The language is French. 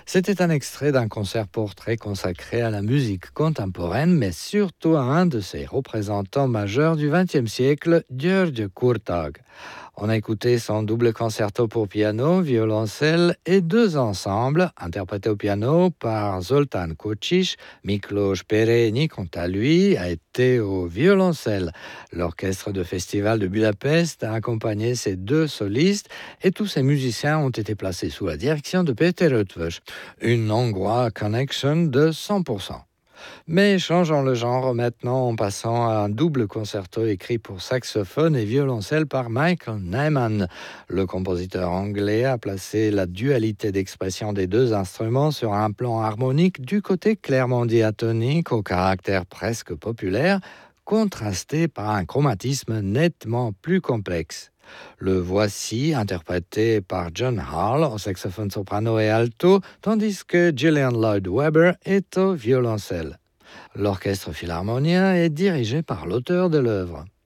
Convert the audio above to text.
C'était un extrait d'un concert-portrait consacré à la musique contemporaine, mais surtout à un de ses représentants majeurs du XXe siècle, György Kurtág. On a écouté son double concerto pour piano, violoncelle et deux ensembles, interprétés au piano par Zoltán Kocsis. Miklós Perényi, quant à lui, a été au violoncelle. L'orchestre de festival de Budapest a accompagné ces deux solistes et tous ces musiciens ont été placés sous la direction de Péter Ötvös, une Hongrois connection de 100%. Mais changeons le genre maintenant en passant à un double concerto écrit pour saxophone et violoncelle par Michael Nyman. Le compositeur anglais a placé la dualité d'expression des deux instruments sur un plan harmonique du côté clairement diatonique au caractère presque populaire, contrasté par un chromatisme nettement plus complexe. Le voici interprété par John Hall au saxophone soprano et alto, tandis que Gillian Lloyd Webber est au violoncelle. L'orchestre philharmonien est dirigé par l'auteur de l'œuvre.